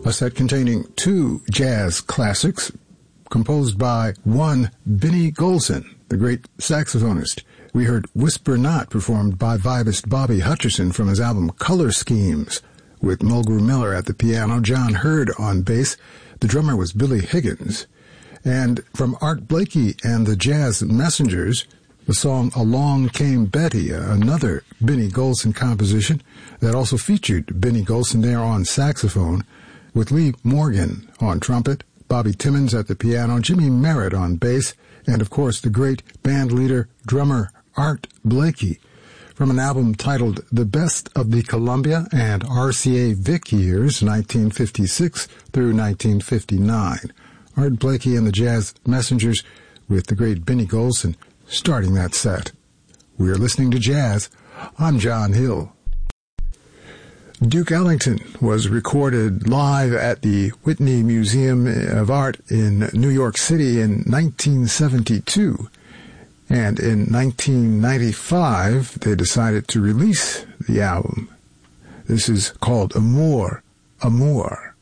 A set containing two jazz classics composed by one Benny Golson, the great saxophonist. We heard Whisper Not, performed by vibist Bobby Hutcherson from his album Color Schemes, with Mulgrew Miller at the piano, John Hurd on bass. The drummer was Billy Higgins. And from Art Blakey and the Jazz Messengers, the song Along Came Betty, another Benny Golson composition that also featured Benny Golson there on saxophone, with Lee Morgan on trumpet, Bobby Timmons at the piano, Jimmy Merritt on bass, and of course the great band leader, drummer Art Blakey, from an album titled The Best of the Columbia and RCA Vic Years, 1956 through 1959. Art Blakey and the Jazz Messengers with the great Benny Golson starting that set. We're listening to jazz. I'm John Hill. Duke Ellington was recorded live at the Whitney Museum of Art in New York City in 1972. And in 1995, they decided to release the album. This is called Amour, Amour.